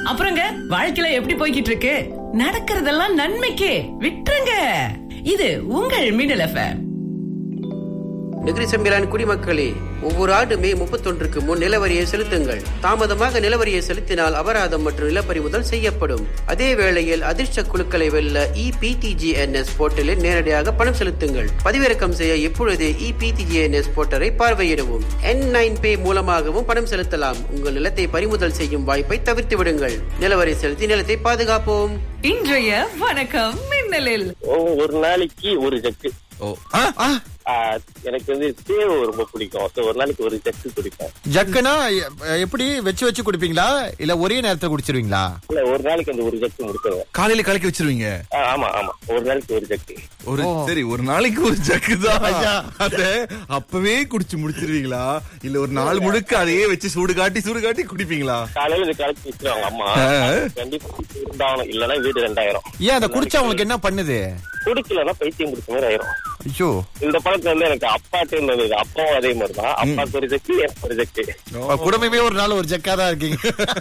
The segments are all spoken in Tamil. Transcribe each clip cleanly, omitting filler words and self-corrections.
அப்புறங்க வாழ்க்கையில எப்படி போய்கிட்டு இருக்கு? நடக்கிறதெல்லாம் நன்மைக்கே, விட்டுருங்க. இது உங்கள் மின்னல் எஃப்எம். நெகிரி செம்பிலான் குடிமக்களே, ஒவ்வொரு ஆண்டு மே 31க்கு முன் நிலவரியை செலுத்துங்கள். தாமதமாக நிலவரியை செலுத்தினால் அபராதம் மற்றும் நிலப்பறிமுதல் செய்யப்படும். அதே வேளையில் அதிர்ஷ்ட குழுக்களை வெல்ல EPTGNS போர்ட்டலில் நேரடியாக பணம் செலுத்துங்கள். பதிவிறக்கம் செய்ய இப்பொழுதே EPTGNS போர்ட்டலை பார்வையிடவும். N9Pay மூலமாகவும் பணம் செலுத்தலாம். உங்கள் நிலத்தை பறிமுதல் செய்யும் வாய்ப்பை தவிர்த்து விடுங்கள். நிலவரி செலுத்தி நிலத்தை பாதுகாப்போம். இன்றைய வணக்கம் மின்னலில் ஒரு நாளைக்கு ஒரு ஜக்கு. எனக்கு தேவை ரொம்ப பிடிக்கும். ஒரு நாளைக்கு ஒரு ஜக்கு குடிப்பேன். ஜக்குனா எப்படி வச்சு வச்சு குடிப்பீங்களா இல்ல ஒரே நேரத்துல குடிச்சிருவீங்களா? இல்ல, ஒரு நாளைக்கு அந்த ஒரு ஜக்கு முடிச்சிருவேன். காலையில கலக்கி வச்சிருவீங்க? ஆமா ஆமா, ஒரு நாளைக்கு ஒரு ஜக்கு. சரி, ஒரு நாளைக்கு ஒரு ஜக்கு தான். அத அப்பவே குடிச்சு முடிச்சிருவீங்களா இல்ல ஒரு நாள் முழுக்க அதையே வச்சு சூடு காட்டி குடிப்பீங்களா? காலையில இது கலக்கி வச்சிருவாங்க அம்மா. கண்டிப்பா இருந்தாலும் இல்லன்னா வீடு 2000. ஏன் அதை குடிச்சா உங்களுக்கு என்ன பண்ணுது? குடிக்கலன்னா பைத்தியம் குடிச்ச மாதிரி ஆயிரும். ஐயோ, இந்த பழக்கம் எனக்கு அப்பாட்டு இருந்தது. அப்பாவும் அதே மாதிரிதான். அப்பாவுக்கு ஒரு ஜக்கு, எனக்கு ஒரு ஜக்கு. குடும்பமே ஒரு நாள் ஒரு ஜக்கா தான் இருக்கீங்க.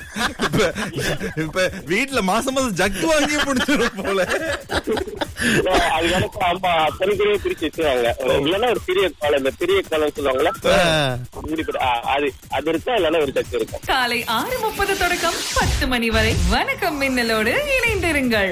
இப்ப வீட்டுல மாசம் ஜக்கு வாங்கி முடிச்சிடும் போல. அது எனக்கு அம்மா தனித்தனியே பிரிச்சு வச்சுருவாங்க. இல்லன்னா ஒரு பெரிய காலம், இந்த பெரிய காலம் சொல்லுவாங்களா, அது இருக்கா, இல்லன்னா ஒரு ஜக்கு இருக்கும். காலை 6:30 தொடக்கம் 10 மணி வரை வணக்கம் மின்னலோடு இணைந்திருங்கள்.